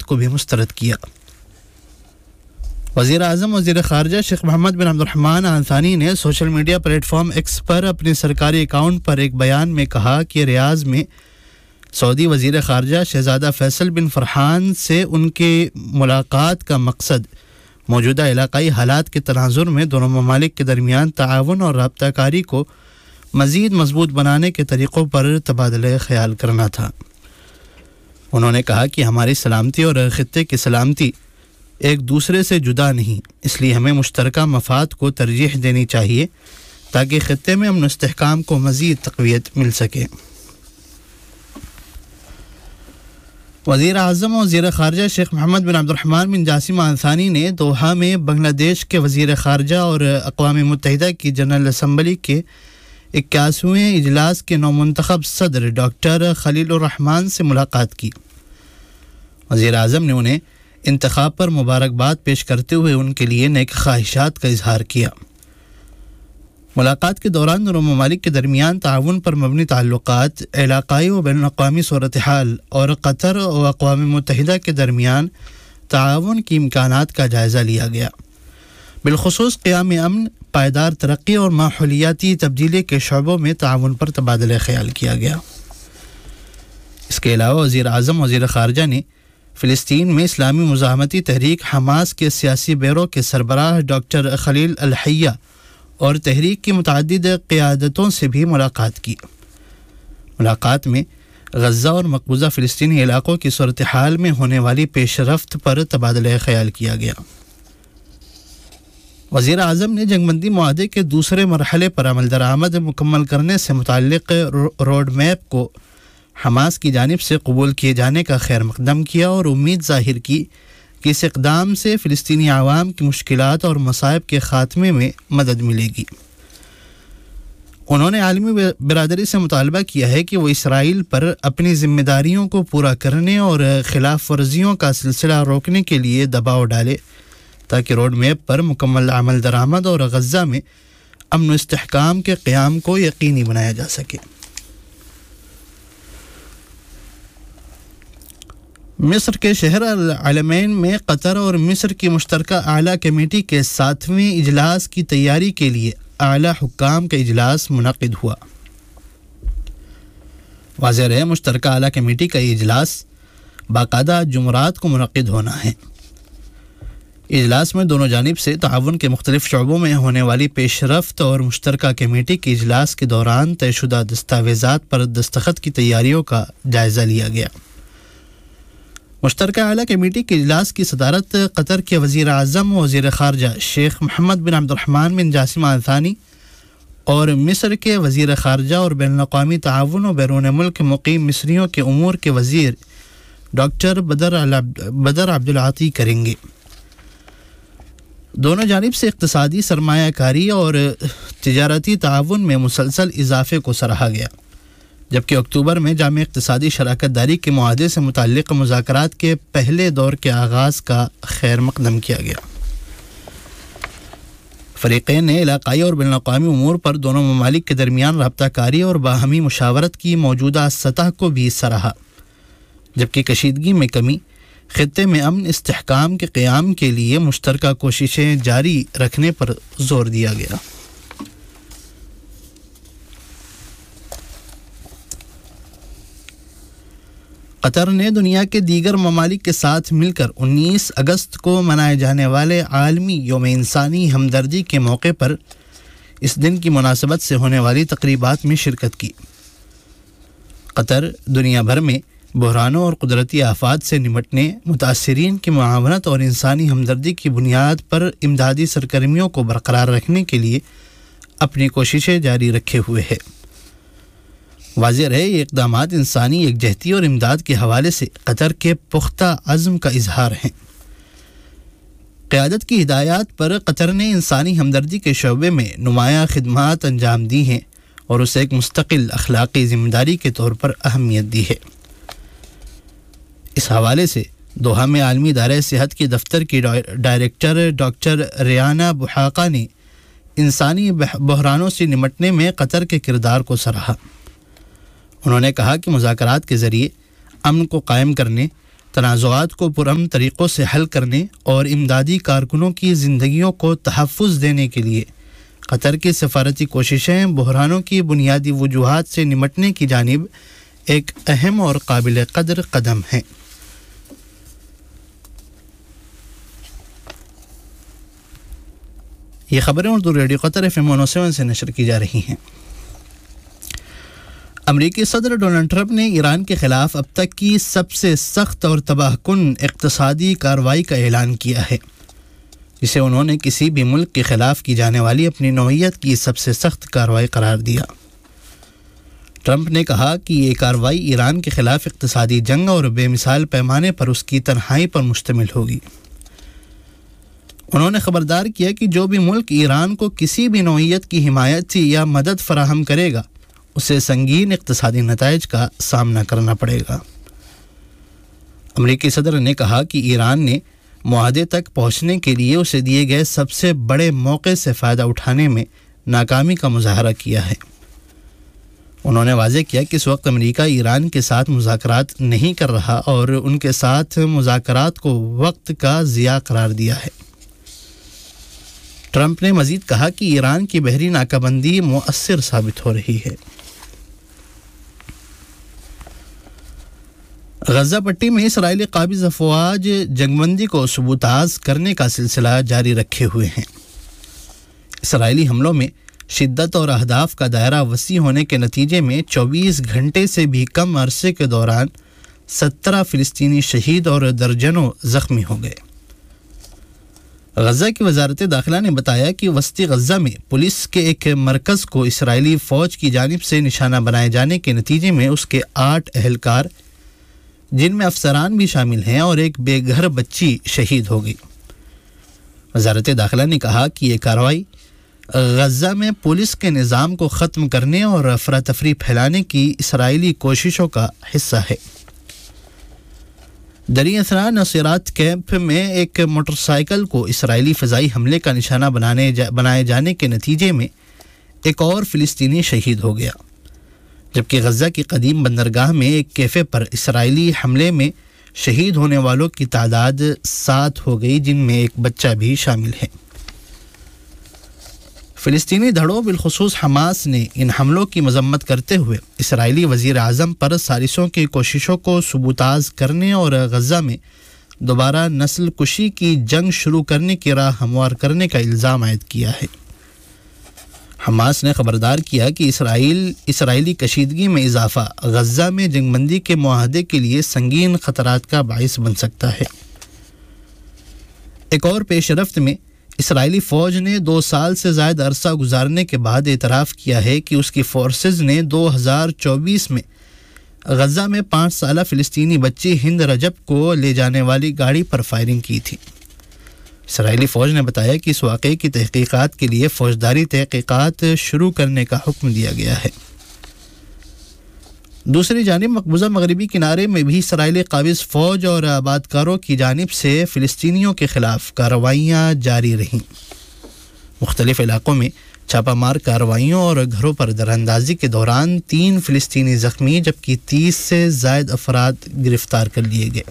کو بھی مسترد کیا۔ وزیر اعظم وزیر خارجہ شیخ محمد بن عبد الرحمن آل ثانی نے social media plate form x پر اپنے سرکاری اکاؤنٹ پر ایک بیان میں کہا کہ ریاض میں سعودی وزیر خارجہ شہزادہ فیصل بن فرحان سے ان کی ملاقات کا مقصد موجودہ علاقائی حالات کے تناظر میں دونوں ممالک کے درمیان تعاون اور رابطہ کاری کو مزید مضبوط بنانے کے طریقوں پر تبادلہ خیال کرنا تھا۔ انہوں نے کہا کہ ہماری سلامتی اور خطے کی سلامتی ایک دوسرے سے جدا نہیں، اس لیے ہمیں مشترکہ مفاد کو ترجیح دینی چاہیے تاکہ خطے میں امن و استحکام کو مزید تقویت مل سکے۔ وزیر اعظم و وزیر خارجہ شیخ محمد بن عبد الرحمن بن جاسم آل ثانی نے دوحہ میں بنگلہ دیش کے وزیر خارجہ اور اقوام متحدہ کی جنرل اسمبلی کے 81ویں اجلاس کے نومنتخب صدر ڈاکٹر خلیل الرحمان سے ملاقات کی۔ وزیر اعظم نے انہیں انتخاب پر مبارکباد پیش کرتے ہوئے ان کے لیے نیک خواہشات کا اظہار کیا۔ ملاقات کے دوران دونوں ممالک کے درمیان تعاون پر مبنی تعلقات، علاقائی و بین الاقوامی صورتحال اور قطر و اقوام متحدہ کے درمیان تعاون کی امکانات کا جائزہ لیا گیا، بالخصوص قیام امن، پائیدار ترقی اور ماحولیاتی تبدیلی کے شعبوں میں تعاون پر تبادلہ خیال کیا گیا۔ اس کے علاوہ وزیر اعظم وزیر خارجہ نے فلسطین میں اسلامی مزاحمتی تحریک حماس کے سیاسی بیرو کے سربراہ ڈاکٹر خلیل الحیہ اور تحریک کی متعدد قیادتوں سے بھی ملاقات کی۔ ملاقات میں غزہ اور مقبوضہ فلسطینی علاقوں کی صورتحال میں ہونے والی پیش رفت پر تبادلہ خیال کیا گیا۔ وزیر اعظم نے جنگ بندی معاہدے کے دوسرے مرحلے پر عمل درآمد مکمل کرنے سے متعلق روڈ میپ کو حماس کی جانب سے قبول کیے جانے کا خیر مقدم کیا اور امید ظاہر کی کہ اس اقدام سے فلسطینی عوام کی مشکلات اور مصائب کے خاتمے میں مدد ملے گی۔ انہوں نے عالمی برادری سے مطالبہ کیا ہے کہ وہ اسرائیل پر اپنی ذمہ داریوں کو پورا کرنے اور خلاف ورزیوں کا سلسلہ روکنے کے لیے دباؤ ڈالے تاکہ روڈ میپ پر مکمل عمل درآمد اور غزہ میں امن و استحکام کے قیام کو یقینی بنایا جا سکے۔ مصر کے شہر العلمین میں قطر اور مصر کی مشترکہ اعلیٰ کمیٹی کے 7ویں اجلاس کی تیاری کے لیے اعلیٰ حکام کا اجلاس منعقد ہوا۔ واضح رہے مشترکہ اعلیٰ کمیٹی کا یہ اجلاس باقاعدہ جمعرات کو منعقد ہونا ہے۔ اجلاس میں دونوں جانب سے تعاون کے مختلف شعبوں میں ہونے والی پیش رفت اور مشترکہ کمیٹی کے اجلاس کے دوران طے شدہ دستاویزات پر دستخط کی تیاریوں کا جائزہ لیا گیا۔ مشترکہ اعلیٰ کمیٹی کے اجلاس کی صدارت قطر کے وزیر اعظم و وزیر خارجہ شیخ محمد بن عبد الرحمن بن جاسم آل ثانی اور مصر کے وزیر خارجہ اور بین الاقوامی تعاون و بیرون ملک مقیم مصریوں کے امور کے وزیر ڈاکٹر بدر عبدالعاطی کریں گے۔ دونوں جانب سے اقتصادی سرمایہ کاری اور تجارتی تعاون میں مسلسل اضافے کو سراہا گیا، جبکہ اکتوبر میں جامع اقتصادی شراکت داری کے معاہدے سے متعلق مذاکرات کے پہلے دور کے آغاز کا خیر مقدم کیا گیا۔ فریقین نے علاقائی اور بین الاقوامی امور پر دونوں ممالک کے درمیان رابطہ کاری اور باہمی مشاورت کی موجودہ سطح کو بھی سراہا، جبکہ کشیدگی میں کمی، خطے میں امن استحکام کے قیام کے لیے مشترکہ کوششیں جاری رکھنے پر زور دیا گیا۔ قطر نے دنیا کے دیگر ممالک کے ساتھ مل کر 19 اگست کو منائے جانے والے عالمی یوم انسانی ہمدردی کے موقع پر اس دن کی مناسبت سے ہونے والی تقریبات میں شرکت کی۔ قطر دنیا بھر میں بحرانوں اور قدرتی آفات سے نمٹنے، متاثرین کی معاونت اور انسانی ہمدردی کی بنیاد پر امدادی سرگرمیوں کو برقرار رکھنے کے لیے اپنی کوششیں جاری رکھے ہوئے ہے۔ واضح رہے یہ اقدامات انسانی یکجہتی اور امداد کے حوالے سے قطر کے پختہ عزم کا اظہار ہیں۔ قیادت کی ہدایات پر قطر نے انسانی ہمدردی کے شعبے میں نمایاں خدمات انجام دی ہیں اور اسے ایک مستقل اخلاقی ذمہ داری کے طور پر اہمیت دی ہے۔ اس حوالے سے دوحہ میں عالمی ادارہ صحت کے دفتر کی ڈائریکٹر ڈاکٹر ریانہ بحاقہ نے انسانی بحرانوں سے نمٹنے میں قطر کے کردار کو سراہا۔ انہوں نے کہا کہ مذاکرات کے ذریعے امن کو قائم کرنے، تنازعات کو پرامن طریقوں سے حل کرنے اور امدادی کارکنوں کی زندگیوں کو تحفظ دینے کے لیے قطر کی سفارتی کوششیں بحرانوں کی بنیادی وجوہات سے نمٹنے کی جانب ایک اہم اور قابل قدر قدم ہیں۔ یہ خبریں اردو ریڈیو قطر FM 107 سے نشر کی جا رہی ہیں۔ امریکی صدر ڈونلڈ ٹرمپ نے ایران کے خلاف اب تک کی سب سے سخت اور تباہ کن اقتصادی کارروائی کا اعلان کیا ہے، جسے انہوں نے کسی بھی ملک کے خلاف کی جانے والی اپنی نوعیت کی سب سے سخت کارروائی قرار دیا۔ ٹرمپ نے کہا کہ یہ کارروائی ایران کے خلاف اقتصادی جنگ اور بے مثال پیمانے پر اس کی تنہائی پر مشتمل ہوگی۔ انہوں نے خبردار کیا کہ جو بھی ملک ایران کو کسی بھی نوعیت کی حمایت یا مدد فراہم کرے گا اسے سنگین اقتصادی نتائج کا سامنا کرنا پڑے گا۔ امریکی صدر نے کہا کہ ایران نے معاہدے تک پہنچنے کے لیے اسے دیے گئے سب سے بڑے موقع سے فائدہ اٹھانے میں ناکامی کا مظاہرہ کیا ہے۔ انہوں نے واضح کیا کہ اس وقت امریکہ ایران کے ساتھ مذاکرات نہیں کر رہا اور ان کے ساتھ مذاکرات کو وقت کا ضیاع قرار دیا ہے۔ ٹرمپ نے مزید کہا کہ ایران کی بحری ناکہ بندی مؤثر ثابت ہو رہی ہے۔ غزہ پٹی میں اسرائیلی قابض افواج جنگ بندی کو ثبوتاز کرنے کا سلسلہ جاری رکھے ہوئے ہیں۔ اسرائیلی حملوں میں شدت اور اہداف کا دائرہ وسیع ہونے کے نتیجے میں 24 گھنٹے سے بھی کم عرصے کے دوران 17 فلسطینی شہید اور درجنوں زخمی ہو گئے۔ غزہ کی وزارت داخلہ نے بتایا کہ وسطی غزہ میں پولیس کے ایک مرکز کو اسرائیلی فوج کی جانب سے نشانہ بنائے جانے کے نتیجے میں اس کے 8 اہلکار جن میں افسران بھی شامل ہیں اور ایک بے گھر بچی شہید ہو گئی۔ وزارت داخلہ نے کہا کہ یہ کارروائی غزہ میں پولیس کے نظام کو ختم کرنے اور افراتفری پھیلانے کی اسرائیلی کوششوں کا حصہ ہے۔ دری اثنا نصیرات کیمپ میں ایک موٹر سائیکل کو اسرائیلی فضائی حملے کا نشانہ بنائے جانے کے نتیجے میں ایک اور فلسطینی شہید ہو گیا، جبکہ غزہ کی قدیم بندرگاہ میں ایک کیفے پر اسرائیلی حملے میں شہید ہونے والوں کی تعداد 7 ہو گئی، جن میں ایک بچہ بھی شامل ہے۔ فلسطینی دھڑوں بالخصوص حماس نے ان حملوں کی مذمت کرتے ہوئے اسرائیلی وزیر اعظم پر سازشوں کی کوششوں کو ثبوتاز کرنے اور غزہ میں دوبارہ نسل کشی کی جنگ شروع کرنے کی راہ ہموار کرنے کا الزام عائد کیا ہے۔ حماس نے خبردار کیا کہ اسرائیلی کشیدگی میں اضافہ غزہ میں جنگ بندی کے معاہدے کے لیے سنگین خطرات کا باعث بن سکتا ہے۔ ایک اور پیش رفت میں اسرائیلی فوج نے 2 سال سے زائد عرصہ گزارنے کے بعد اعتراف کیا ہے کہ اس کی فورسز نے 2024 میں غزہ میں 5 سالہ فلسطینی بچی ہند رجب کو لے جانے والی گاڑی پر فائرنگ کی تھی۔ اسرائیلی فوج نے بتایا کہ اس واقعے کی تحقیقات کے لیے فوجداری تحقیقات شروع کرنے کا حکم دیا گیا ہے۔ دوسری جانب مقبوضہ مغربی کنارے میں بھی اسرائیلی قابض فوج اور آبادکاروں کی جانب سے فلسطینیوں کے خلاف کارروائیاں جاری رہیں۔ مختلف علاقوں میں چھاپہ مار کارروائیوں اور گھروں پر دراندازی کے دوران 3 فلسطینی زخمی جبکہ 30 سے زائد افراد گرفتار کر لیے گئے۔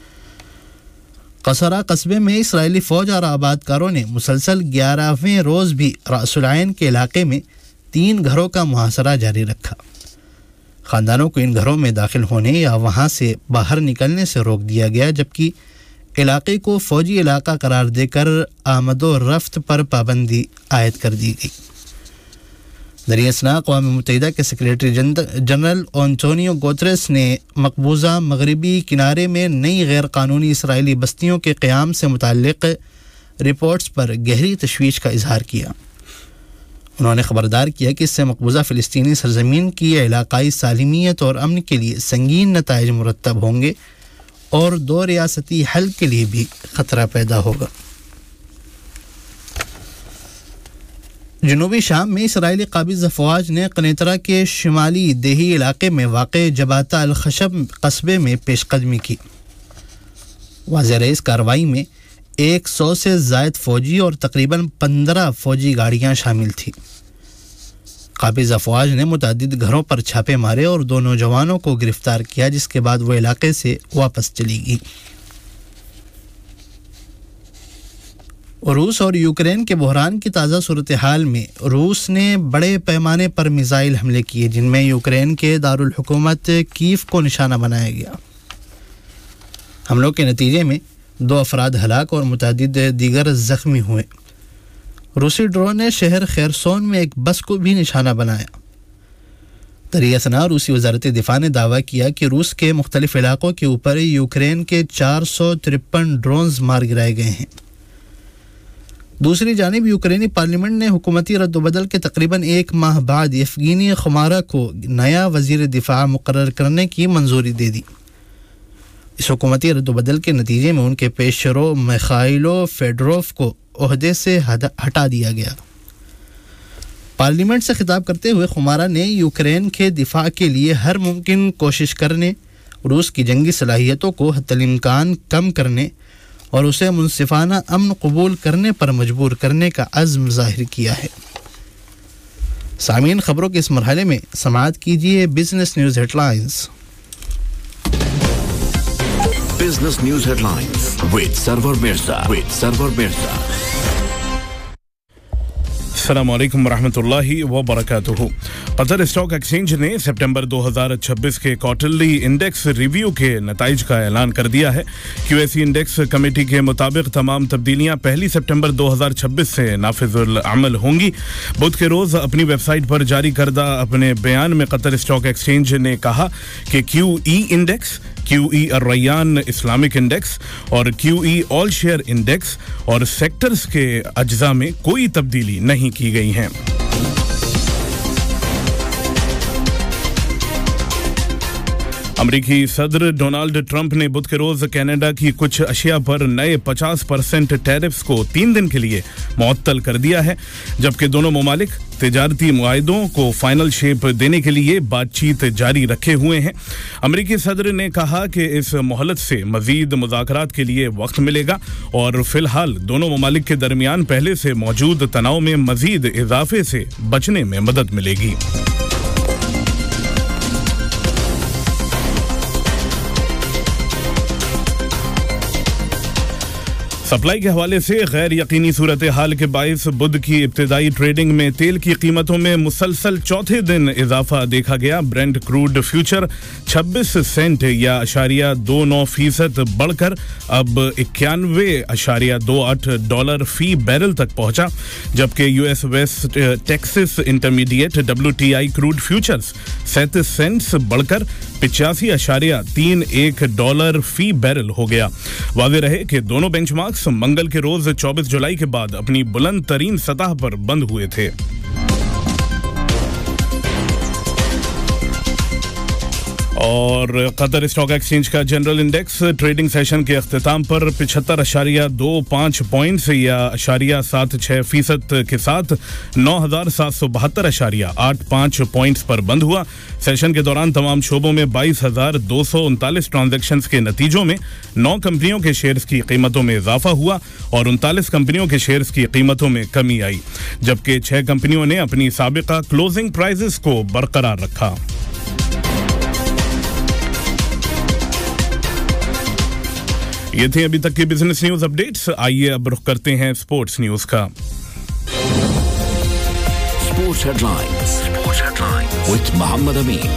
قصرہ قصبے میں اسرائیلی فوج اور آبادکاروں نے مسلسل 11ویں روز بھی رأس العین کے علاقے میں 3 گھروں کا محاصرہ جاری رکھا۔ خاندانوں کو ان گھروں میں داخل ہونے یا وہاں سے باہر نکلنے سے روک دیا گیا، جبکہ علاقے کو فوجی علاقہ قرار دے کر آمد و رفت پر پابندی عائد کر دی گئی۔ دری اثنا اقوام متحدہ کے سیکریٹری جنرل انٹونیو گوتریس نے مقبوضہ مغربی کنارے میں نئی غیر قانونی اسرائیلی بستیوں کے قیام سے متعلق رپورٹس پر گہری تشویش کا اظہار کیا۔ انہوں نے خبردار کیا کہ اس سے مقبوضہ فلسطینی سرزمین کی علاقائی سالمیت اور امن کے لیے سنگین نتائج مرتب ہوں گے اور 2 ریاستی حل کے لیے بھی خطرہ پیدا ہوگا۔ جنوبی شام میں اسرائیلی قابض افواج نے قنیطرہ کے شمالی دیہی علاقے میں واقع جباتہ الخشب قصبے میں پیش قدمی کی۔ واضح رہے اس کارروائی میں 100 سے زائد فوجی اور تقریباً 15 فوجی گاڑیاں شامل تھیں۔ قابض افواج نے متعدد گھروں پر چھاپے مارے اور 2 نوجوانوں کو گرفتار کیا، جس کے بعد وہ علاقے سے واپس چلی گئی۔ روس اور یوکرین کے بحران کی تازہ صورتحال میں روس نے بڑے پیمانے پر میزائل حملے کیے، جن میں یوکرین کے دارالحکومت کیف کو نشانہ بنایا گیا۔ حملوں کے نتیجے میں 2 افراد ہلاک اور متعدد دیگر زخمی ہوئے۔ روسی ڈرون نے شہر خیرسون میں ایک بس کو بھی نشانہ بنایا۔ طریق اثنا روسی وزارت دفاع نے دعویٰ کیا کہ روس کے مختلف علاقوں کے اوپر یوکرین کے 453 ڈرونز مار گرائے گئے ہیں۔ دوسری جانب یوکرینی پارلیمنٹ نے حکومتی رد و بدل کے تقریباً 1 ماہ بعد یفگینی خمارا کو نیا وزیر دفاع مقرر کرنے کی منظوری دے دی۔ اس حکومتی رد و بدل کے نتیجے میں ان کے پیش رو میخائیلو فیڈروف کو عہدے سے ہٹا دیا گیا۔ پارلیمنٹ سے خطاب کرتے ہوئے خمارا نے یوکرین کے دفاع کے لیے ہر ممکن کوشش کرنے، روس کی جنگی صلاحیتوں کو حتی الامکان کم کرنے اور اسے منصفانہ امن قبول کرنے پر مجبور کرنے کا عزم ظاہر کیا ہے۔ سامعین، خبروں کے اس مرحلے میں سماعت کیجیے business news head lines. Business News Headlines with Sarwar Mirza. السلام علیکم ورحمۃ اللہ وبرکاتہ۔ قطر اسٹاک ایکسچینج نے سپٹمبر 2026 کے کوارٹرلی انڈیکس ریویو کے نتائج کا اعلان کر دیا ہے۔ Q S E index committee کے مطابق تمام تبدیلیاں 1 سپٹمبر 2026 سے نافذ العمل ہوں گی۔ بدھ کے روز اپنی ویب سائٹ پر جاری کردہ اپنے بیان میں قطر اسٹاک ایکسچینج نے کہا کہ کیو ای انڈیکس، کیو ای الریان اسلامک انڈیکس اور کیو ای آل شیئر انڈیکس اور سیکٹرز کے اجزاء میں کوئی تبدیلی نہیں کی گئی ہیں۔ امریکی صدر ڈونالڈ ٹرمپ نے بدھ کے روز کینیڈا کی کچھ اشیاء پر نئے 50% ٹیرفز کو 3 دن کے لیے معطل کر دیا ہے، جبکہ دونوں ممالک تجارتی معاہدوں کو فائنل شیپ دینے کے لیے بات چیت جاری رکھے ہوئے ہیں۔ امریکی صدر نے کہا کہ اس مہلت سے مزید مذاکرات کے لیے وقت ملے گا اور فی الحال دونوں ممالک کے درمیان پہلے سے موجود تناؤ میں مزید اضافے سے بچنے میں مدد ملے گی۔ سپلائی کے حوالے سے غیر یقینی صورتحال کے باعث بدھ کی ابتدائی ٹریڈنگ میں تیل کی قیمتوں میں مسلسل چوتھے دن اضافہ دیکھا گیا۔ برینٹ کروڈ فیوچر 26 سینٹ یا 0.29% بڑھ کر اب 91.28 ڈالر فی بیرل تک پہنچا، جبکہ U S waste Texas intermediate WTI crowd futures 37 cents بڑھ کر 85.31 ڈالر فی بیرل ہو گیا۔ واضح رہے کہ دونوں بینچ مارکس منگل کے روز 24 جولائی کے بعد اپنی بلند ترین سطح پر بند ہوئے تھے۔ اور قطر اسٹاک ایکسچینج کا جنرل انڈیکس ٹریڈنگ سیشن کے اختتام پر 75.25 پوائنٹس یا 0.76% کے ساتھ 9,772.85 پوائنٹس پر بند ہوا۔ سیشن کے دوران تمام شعبوں میں 22,239 ٹرانزیکشنز کے نتیجوں میں 9 کمپنیوں کے شیئرز کی قیمتوں میں اضافہ ہوا اور 39 کمپنیوں کے شیئرز کی قیمتوں میں کمی آئی، جبکہ 6 کمپنیوں نے اپنی سابقہ کلوزنگ پرائزز کو برقرار رکھا۔ یہ تھے ابھی تک کی بزنس نیوز اپ ڈیٹس۔ آئیے اب رخ کرتے ہیں اسپورٹس نیوز کا۔ اسپورٹس ہیڈ لائنز وتھ محمد امین۔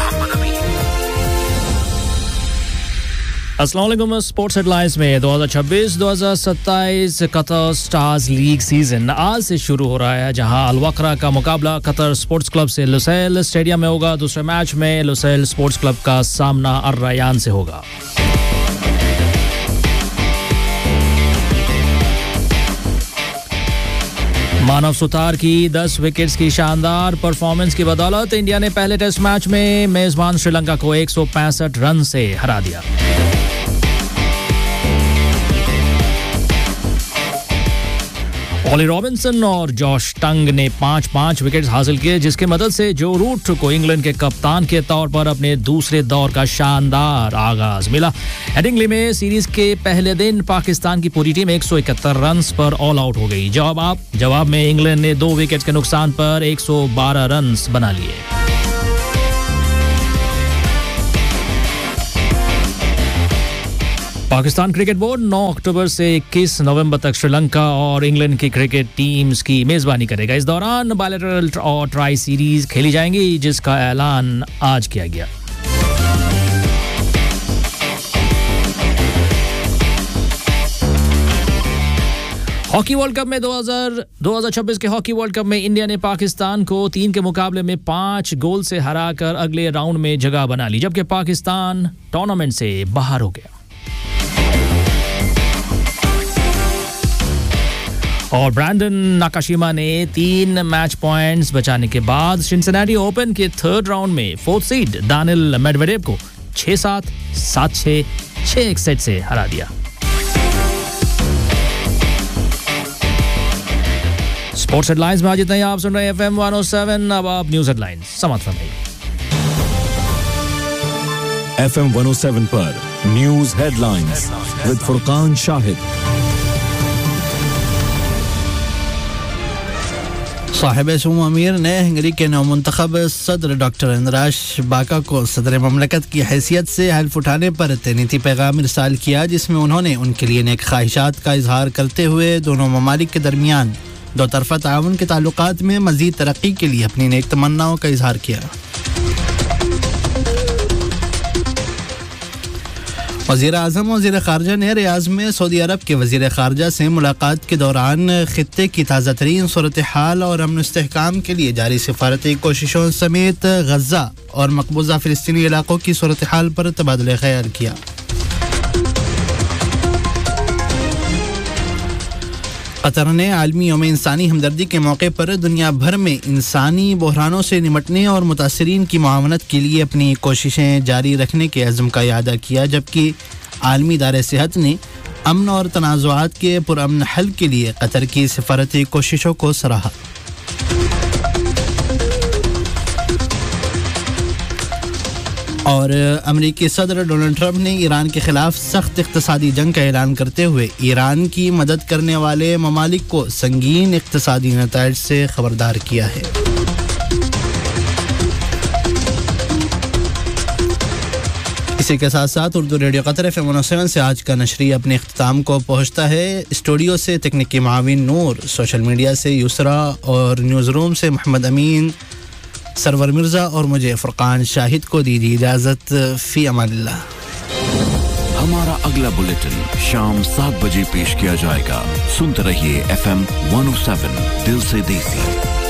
السلام علیکم۔ اسپورٹس ہیڈ لائنز میں 2026-2027 قطر سٹارز لیگ سیزن آج سے شروع ہو رہا ہے، جہاں الوقرہ کا مقابلہ قطر اسپورٹس کلب سے لوسیل اسٹیڈیم میں ہوگا۔ دوسرے میچ میں لوسیل اسپورٹس کلب کا سامنا الریان سے ہوگا۔ مانو ستار کی 10 وکٹس کی شاندار پرفارمنس کی بدولت انڈیا نے پہلے ٹیسٹ میچ میں میزبان سری لنکا کو 165 رن سے ہرا دیا۔ ऑली रॉबिन्सन और जॉश टंग ने 5-5 विकेट्स हासिल किए, जिसकी मदद से जो रूट को इंग्लैंड के कप्तान के तौर पर अपने दूसरे दौर का शानदार आगाज मिला। हेडिंगली में सीरीज के पहले दिन पाकिस्तान की पूरी टीम 171 रन पर ऑल आउट हो गई। जवाब में इंग्लैंड ने 2 विकेट के नुकसान पर 112 रन बना लिए। पाकिस्तान क्रिकेट बोर्ड 9 अक्टूबर से 21 नवंबर तक श्रीलंका और इंग्लैंड की क्रिकेट टीम्स की मेजबानी करेगा। इस दौरान बायलैटरल और ट्राई सीरीज खेली जाएंगी, जिसका ऐलान आज किया गया। हॉकी वर्ल्ड कप में 2026 के हॉकी वर्ल्ड कप में इंडिया ने पाकिस्तान को 3 के मुकाबले में 5 गोल से हराकर अगले राउंड में जगह बना ली, जबकि पाकिस्तान टूर्नामेंट से बाहर हो गया। और ब्रैंडन नाकाशिमा ने 3 मैच पॉइंट्स बचाने के बाद सिंसिनाटी ओपन के 3rd राउंड में 4th सीड दानिल मेडवेडेव को 6-7, 7-6, 6-1 सेट से हरा दिया। स्पोर्ट्स हेडलाइंस में आज इतना ही। आप सुन रहे हैं FM 107। अब आप न्यूज हेडलाइंस समाप्त फरमाइए। FM 107 पर news headlines with Furqan Shahid. Sahib Sumo अमीर ने हंगरी के नौमुंतखब सदर डॉक्टर अंद्राश बाका को सदर ममलकत की हैसियत से हल्फ उठाने पर तहनीती पैगाम इरसाल किया, जिसमें उन्होंने उनके लिए नेक ख्वाहिशात का इजहार करते हुए दोनों ममालिक के दरमियान दो तरफ़ा ताउन के ताल्लुकात में मज़ीद तरक्की के लिए अपनी नेक तमन्नाओं का इजहार किया। वज़ीर आज़म और वज़ीर ख़ारजा ने रियाज़ में सऊदी अरब के वज़ीर ख़ारजा से मुलाकात के दौरान ख़ित्ते की ताज़ा तरीन सूरत हाल और अमन इस्तेहकाम के लिए जारी सिफारती कोशिशों समेत गज़ा और मकबूजा फ़िलिस्तीनी इलाक़ों की सूरत हाल पर तबादला ख़याल किया। कतर ने आलमी यौम इंसानी हमदर्दी के मौके पर दुनिया भर में इंसानी बहरानों से निमटने और मुतासरीन की मुआवनत के लिए अपनी कोशिशें जारी रखने के अज़्म का इआदा किया, जबकि आलमी इदारे सेहत ने अमन और तनाज़ुआत के पुरअमन हल के लिए कतर की सिफारती कोशिशों को सराहा। और अमेरिकी सदर डोनाल्ड ट्रंप ने ईरान के खिलाफ सख्त इक़्तिसादी जंग का ऐलान करते हुए ईरान की मदद करने वाले ममालिक को संगीन इक़्तिसादी नताइज से खबरदार किया है। इसी के साथ साथ उर्दू रेडियो कतर FM 107 से आज का नशरी अपने इख्तिताम को पहुँचता है। स्टूडियो से तकनीकी माविन नूर, सोशल मीडिया से यूसरा और न्यूज़ रूम से मोहम्मद अमीन, सरवर मिर्ज़ा और मुझे फुरकान शाहिद को दीजिए इजाज़त। फ़ी अमानिल्लाह। हमारा अगला बुलेटिन शाम 7 बजे पेश किया जाएगा। सुनते रहिए FM 107 दिल से देसी।